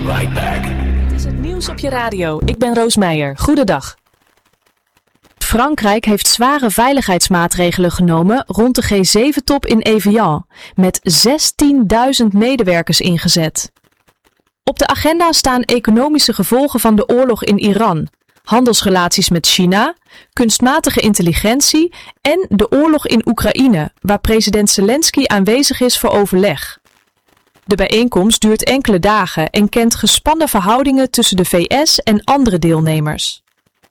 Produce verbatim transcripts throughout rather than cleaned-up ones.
right back. Dit is het nieuws op je radio. Ik ben Roos Meijer. Goedendag. Frankrijk heeft zware veiligheidsmaatregelen genomen rond de G zeven top in Evian, met zestienduizend medewerkers ingezet. Op de agenda staan economische gevolgen van de oorlog in Iran, handelsrelaties met China, kunstmatige intelligentie en de oorlog in Oekraïne, waar president Zelensky aanwezig is voor overleg. De bijeenkomst duurt enkele dagen en kent gespannen verhoudingen tussen de V S en andere deelnemers.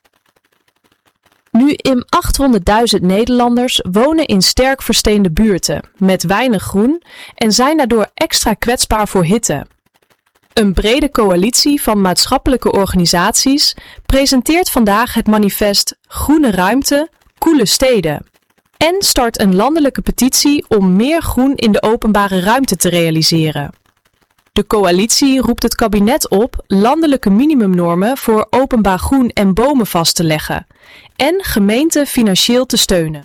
Nu in achthonderdduizend Nederlanders wonen in sterk versteende buurten, met weinig groen en zijn daardoor extra kwetsbaar voor hitte. Een brede coalitie van maatschappelijke organisaties presenteert vandaag het manifest Groene Ruimte, Koele Steden en start een landelijke petitie om meer groen in de openbare ruimte te realiseren. De coalitie roept het kabinet op landelijke minimumnormen voor openbaar groen en bomen vast te leggen en gemeenten financieel te steunen.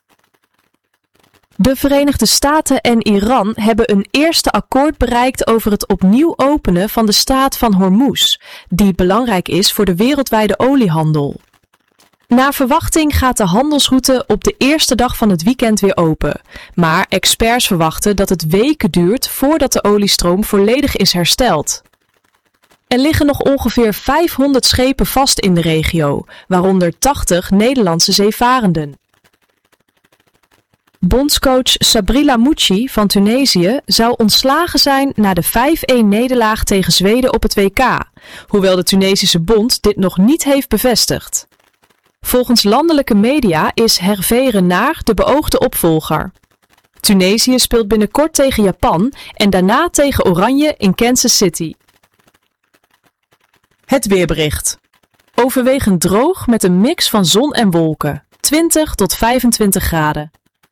De Verenigde Staten en Iran hebben een eerste akkoord bereikt over het opnieuw openen van de Straat van Hormuz, die belangrijk is voor de wereldwijde oliehandel. Naar verwachting gaat de handelsroute op de eerste dag van het weekend weer open, maar experts verwachten dat het weken duurt voordat de oliestroom volledig is hersteld. Er liggen nog ongeveer vijfhonderd schepen vast in de regio, waaronder tachtig Nederlandse zeevarenden. Bondscoach Sabri Lamouchi van Tunesië zou ontslagen zijn na de vijf-een nederlaag tegen Zweden op het W K, hoewel de Tunesische bond dit nog niet heeft bevestigd. Volgens landelijke media is Hervé Renard de beoogde opvolger. Tunesië speelt binnenkort tegen Japan en daarna tegen Oranje in Kansas City. Het weerbericht. Overwegend droog met een mix van zon en wolken. twintig tot vijfentwintig graden.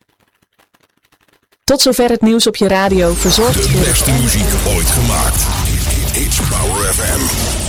Tot zover het nieuws op je radio, verzorgd De beste muziek ooit gemaakt. It's Power F M.